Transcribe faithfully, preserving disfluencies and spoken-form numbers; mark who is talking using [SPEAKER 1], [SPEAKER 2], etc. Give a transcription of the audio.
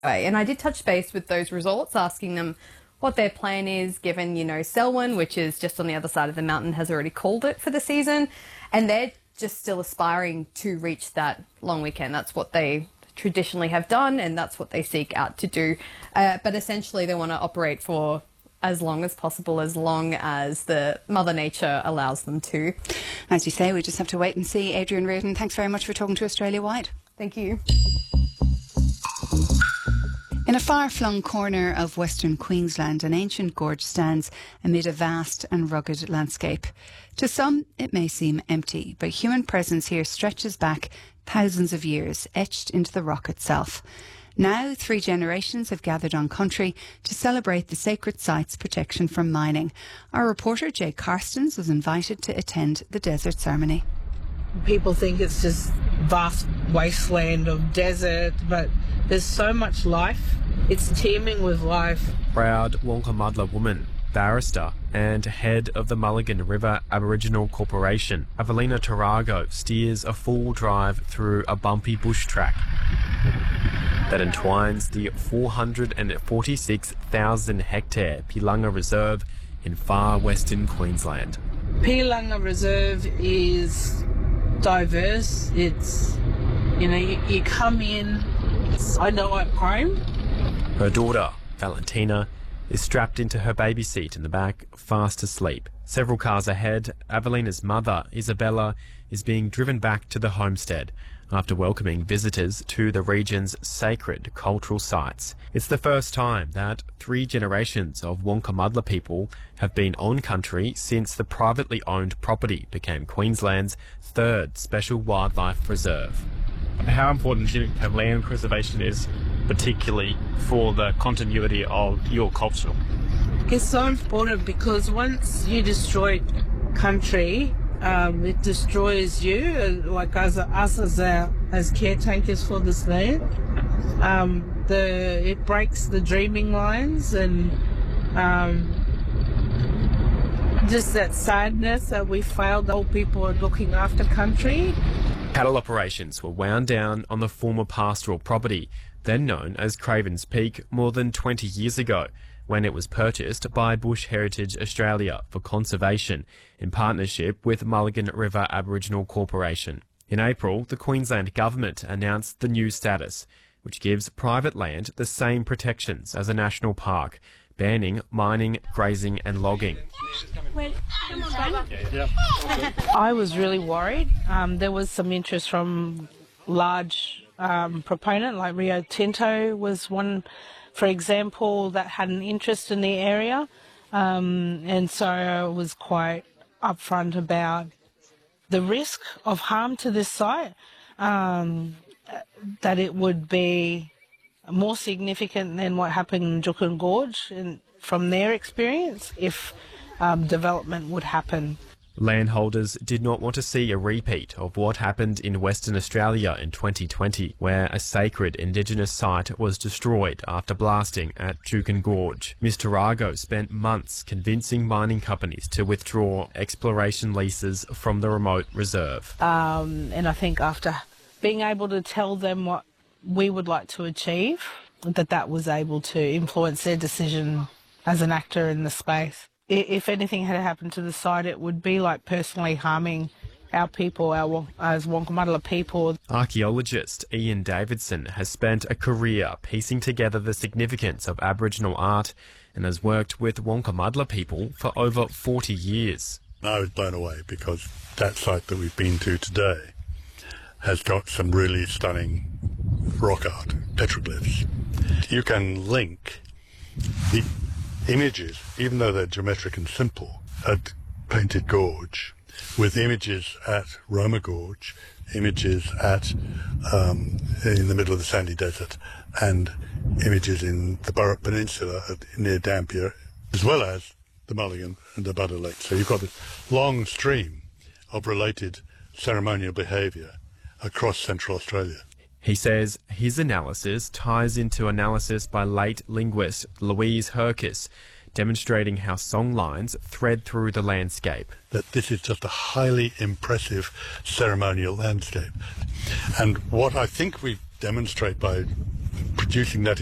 [SPEAKER 1] And I did touch base with those resorts, asking them what their plan is, given, you know, Selwyn, which is just on the other side of the mountain, has already called it for the season. And they're just still aspiring to reach that long weekend. That's what they traditionally have done, and that's what they seek out to do. Uh, but essentially they want to operate for as long as possible, as long as the Mother Nature allows them to.
[SPEAKER 2] As you say, we just have to wait and see. Adrian Reardon, thanks very much for talking to Australia Wide.
[SPEAKER 1] Thank you.
[SPEAKER 2] In a far-flung corner of Western Queensland, an ancient gorge stands amid a vast and rugged landscape. To some, it may seem empty, but human presence here stretches back thousands of years, etched into the rock itself. Now, three generations have gathered on country to celebrate the sacred site's protection from mining. Our reporter, Jay Carstens, was invited to attend the desert ceremony.
[SPEAKER 3] People think it's just vast wasteland of desert, but there's so much life. It's teeming with life.
[SPEAKER 4] Proud Wankamudla woman, barrister and head of the Mulligan River Aboriginal Corporation, Evelina Tarago steers a full drive through a bumpy bush track that entwines the four hundred forty-six thousand hectare Pilunga Reserve in far western Queensland.
[SPEAKER 3] Pilunga Reserve is diverse. It's, you know, you, you come in, I know I'm home.
[SPEAKER 4] Her daughter, Valentina, is strapped into her baby seat in the back, fast asleep. Several cars ahead, Evelina's mother, Isabella, is being driven back to the homestead after welcoming visitors to the region's sacred cultural sites. It's the first time that three generations of Wankamudla people have been on country since the privately owned property became Queensland's third special wildlife reserve.
[SPEAKER 5] How important do you think land preservation is, particularly for the continuity of your culture?
[SPEAKER 3] It's so important because once you destroy country, um, it destroys you, like as us as our, as caretakers for this land. Um, the it breaks the dreaming lines and um, just that sadness that we failed. Old people are looking after country.
[SPEAKER 4] Cattle operations were wound down on the former pastoral property, then known as Cravens Peak, more than twenty years ago, when it was purchased by Bush Heritage Australia for conservation in partnership with Mulligan River Aboriginal Corporation. In April, the Queensland Government announced the new status, which gives private land the same protections as a national park, banning mining, grazing and logging.
[SPEAKER 3] I was really worried. Um, there was some interest from large um, proponent like Rio Tinto was one, for example, that had an interest in the area, um, and so I was quite upfront about the risk of harm to this site, um, that it would be more significant than what happened in Juukan Gorge and from their experience if um, development would happen.
[SPEAKER 4] Landholders did not want to see a repeat of what happened in Western Australia in twenty twenty, where a sacred Indigenous site was destroyed after blasting at Juukan Gorge. Miz Tarago spent months convincing mining companies to withdraw exploration leases from the remote reserve.
[SPEAKER 3] Um, and I think after being able to tell them what we would like to achieve, that that was able to influence their decision as an actor in the space. If anything had happened to the site, it would be like personally harming our people, our as Wankamudla people.
[SPEAKER 4] Archaeologist Ian Davidson has spent a career piecing together the significance of Aboriginal art and has worked with Wankamudla people for over forty years.
[SPEAKER 6] I was blown away because that site that we've been to today has got some really stunning rock art, petroglyphs. You can link the images, even though they're geometric and simple, at Painted Gorge, with images at Roma Gorge, images at um, in the middle of the sandy desert, and images in the Burrup Peninsula at, near Dampier, as well as the Mulligan and the Butter Lake. So you've got this long stream of related ceremonial behaviour across Central Australia.
[SPEAKER 4] He says his analysis ties into analysis by late linguist Louise Herkis, demonstrating how songlines thread through the landscape.
[SPEAKER 6] That this is just a highly impressive ceremonial landscape. And what I think we demonstrate by producing that